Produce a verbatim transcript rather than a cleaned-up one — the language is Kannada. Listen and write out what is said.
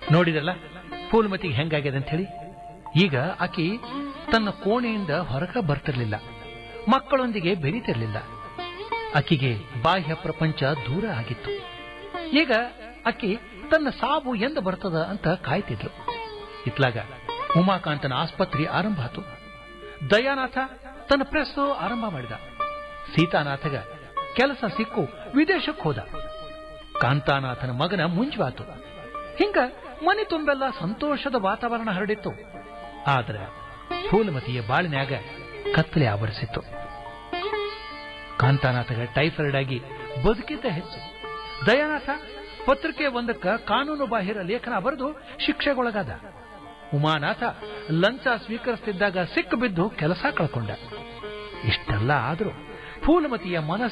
ನೋಡಿದಲ್ಲ ಫೂಲ್ಮತಿಗೆ ಹೆಂಗಾಗ್ಯದ ಅಂತ ಹೇಳಿ. ಈಗ ಆಕಿ ತನ್ನ ಕೋಣೆಯಿಂದ ಹೊರಗ ಬರ್ತಿರ್ಲಿಲ್ಲ, ಮಕ್ಕಳೊಂದಿಗೆ ಬೆರೀತಿರ್ಲಿಲ್ಲ. ಆಕಿಗೆ ಬಾಹ್ಯ ಪ್ರಪಂಚ ದೂರ ಆಗಿತ್ತು. ಈಗ ಆಕಿ ತನ್ನ ಸಾವು ಎಂದ ಬರ್ತದ ಅಂತ ಕಾಯ್ತಿದ್ಲು. ಇತ್ಲಾಗ ಉಮಾಕಾಂತನ ಆಸ್ಪತ್ರೆ ಆರಂಭ ಆತು. ದಯಾನಾಥ ತನ್ನ ಪ್ರೆಸ್ ಆರಂಭ ಮಾಡಿದ. ಸೀತಾನಾಥಗ ಕೆಲಸ ಸಿಕ್ಕು ವಿದೇಶಕ್ಕೆ ಹೋದ. ಕಾಂತಾನಾಥನ ಮಗನ ಮುಂಜವಾತು. ಹಿಂಗ ಮನೆ ತುಂಬೆಲ್ಲ ಸಂತೋಷದ ವಾತಾವರಣ ಹರಡಿತ್ತು. ಆದ್ರೆ ಫೂಲಮತಿಯ ಬಾಳಿನ್ಯಾಗ ಕತ್ತಲೆ ಆವರಿಸಿತ್ತು. ಕಾಂತಾನಾಥಗ ಟೈಫಾಯ್ಡ್ ಆಗಿ ಬದುಕಿದ್ದ ಹೆಚ್ಚು. ದಯಾನಾಥ ಪತ್ರಿಕೆ ಒಂದಕ್ಕ ಕಾನೂನು ಬಾಹಿರ ಲೇಖನ ಬರೆದು ಶಿಕ್ಷೆಗೊಳಗಾದ. ಉಮಾನಾಥ ಲಂಚ ಸ್ವೀಕರಿಸುತ್ತಿದ್ದಾಗ ಸಿಕ್ಕು ಬಿದ್ದು ಕೆಲಸ ಕಳ್ಕೊಂಡ. ಇಷ್ಟೆಲ್ಲ ಆದರೂ ಫೂಲಮತಿಯ ಮನಸ್ಸು